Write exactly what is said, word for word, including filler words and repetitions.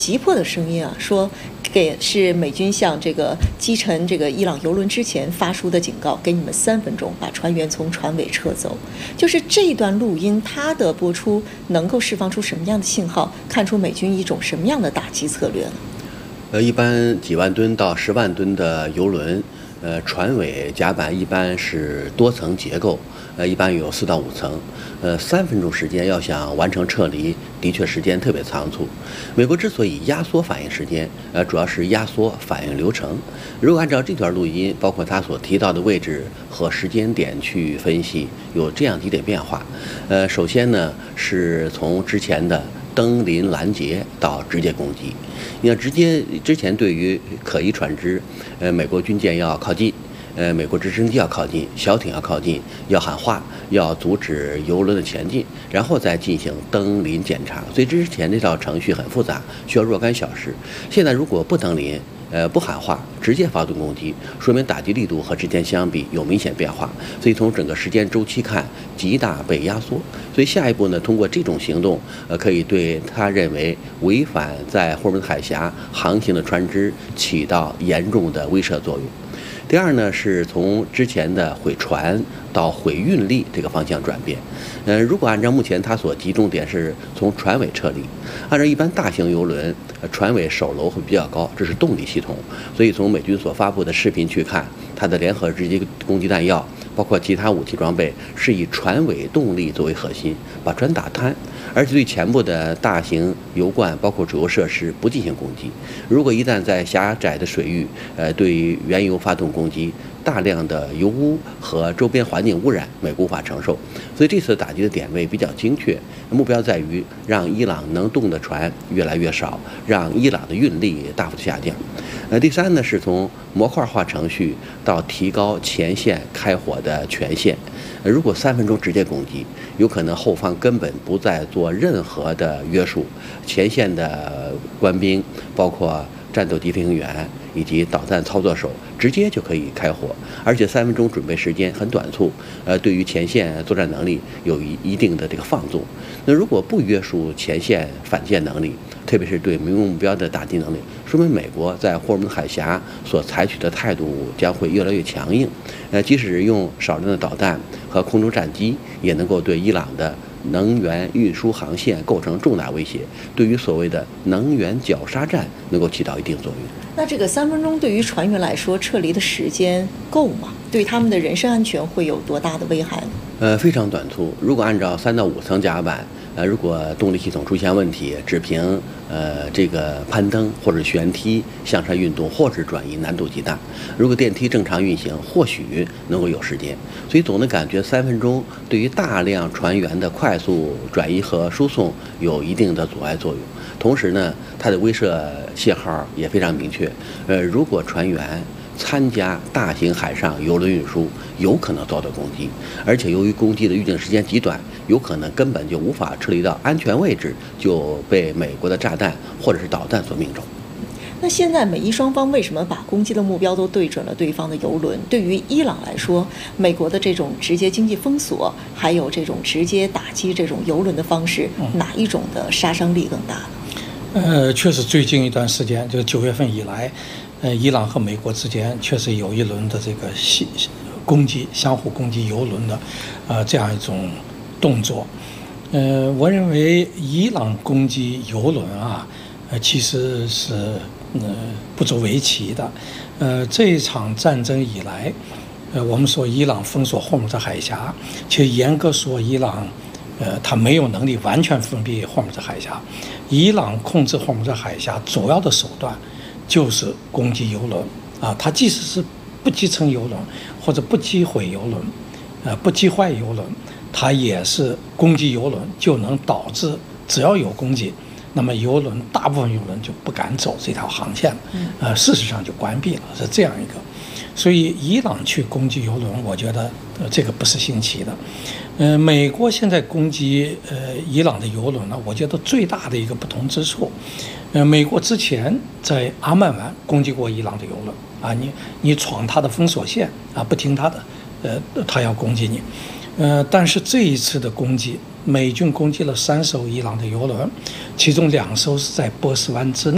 急迫的声音啊，说给是美军向这个击沉这个伊朗油轮之前发出的警告，给你们三分钟把船员从船尾撤走。就是这一段录音，它的播出能够释放出什么样的信号，看出美军一种什么样的打击策略呢？ 呃，一般几万吨到十万吨的油轮，呃，船尾甲板一般是多层结构，呃，一般有四到五层。呃，三分钟时间要想完成撤离，的确时间特别仓促。美国之所以压缩反应时间，呃，主要是压缩反应流程。如果按照这段录音，包括他所提到的位置和时间点去分析，有这样几点变化。呃，首先呢，是从之前的登临拦截到直接攻击。你要直接之前对于可疑船只，呃，美国军舰要靠近。呃，美国直升机要靠近，小艇要靠近，要喊话，要阻止油轮的前进，然后再进行登临检查。所以之前这套程序很复杂，需要若干小时。现在如果不登临，呃，不喊话，直接发动攻击，说明打击力度和之前相比有明显变化。所以从整个时间周期看，极大被压缩。所以下一步呢，通过这种行动，呃，可以对他认为违反在霍尔木兹海峡航行的船只起到严重的威慑作用。第二呢，是从之前的毁船到毁运力这个方向转变。呃，如果按照目前它所集中点是从船尾撤离，按照一般大型油轮，呃，船尾首楼会比较高，这是动力系统。所以从美军所发布的视频去看，它的联合直接攻击弹药，包括其他武器装备，是以船尾动力作为核心，把船打瘫，而且对前部的大型油罐，包括主油设施不进行攻击。如果一旦在狭窄的水域，呃，对于原油发动攻击，大量的油污和周边环境污染，美国无法承受。所以这次打击的点位比较精确，目标在于让伊朗能动的船越来越少，让伊朗的运力大幅下降。呃，第三呢，是从模块化程序到提高前线开火的权限。呃，如果三分钟直接攻击，有可能后方根本不再做任何的约束，前线的官兵，包括战斗机飞行员以及导弹操作手直接就可以开火，而且三分钟准备时间很短促，呃，对于前线作战能力有一一定的这个放纵。那如果不约束前线反舰能力，特别是对民用目标的打击能力，说明美国在霍尔木兹海峡所采取的态度将会越来越强硬。呃，即使用少量的导弹和空中战机，也能够对伊朗的能源运输航线构成重大威胁，对于所谓的能源绞杀战能够起到一定作用。 那这个三分钟对于船员来说，撤离的时间够吗？对他们的人身安全会有多大的危害呢？ 呃，非常短促。如果按照三到五层甲板，呃，如果动力系统出现问题，只凭呃这个攀登或者旋梯向上运动或者转移难度极大。如果电梯正常运行，或许能够有时间。所以总的感觉三分钟对于大量船员的快速转移和输送有一定的阻碍作用。同时呢，它的威慑信号也非常明确。呃，如果船员参加大型海上油轮运输，有可能遭到攻击，而且由于攻击的预定时间极短，有可能根本就无法撤离到安全位置，就被美国的炸弹或者是导弹所命中。 那现在美伊双方为什么把攻击的目标都对准了对方的油轮？对于伊朗来说，美国的这种直接经济封锁，还有这种直接打击这种油轮的方式，哪一种的杀伤力更大呢？ 呃，确实，最近一段时间，就是九月份以来，呃，伊朗和美国之间确实有一轮的这个攻击、相互攻击油轮的，呃，这样一种动作。呃，我认为伊朗攻击油轮啊，呃，其实是呃不足为奇的。呃，这一场战争以来，呃，我们说伊朗封锁霍尔木兹海峡，其实严格说，伊朗。呃，他没有能力完全封闭霍尔木兹海峡。伊朗控制霍尔木兹海峡主要的手段就是攻击油轮啊，它即使是不击沉油轮或者不击毁油轮，呃，不击坏油轮，它也是攻击油轮就能导致只要有攻击，那么油轮大部分油轮就不敢走这条航线了，呃，事实上就关闭了，是这样一个。所以伊朗去攻击油轮，我觉得、呃、这个不是新奇的。呃，美国现在攻击呃伊朗的油轮呢，我觉得最大的一个不同之处，呃，美国之前在阿曼湾攻击过伊朗的油轮啊，你你闯他的封锁线啊，不听他的，呃，他要攻击你，呃，但是这一次的攻击，美军攻击了三艘伊朗的油轮，其中两艘是在波斯湾之内。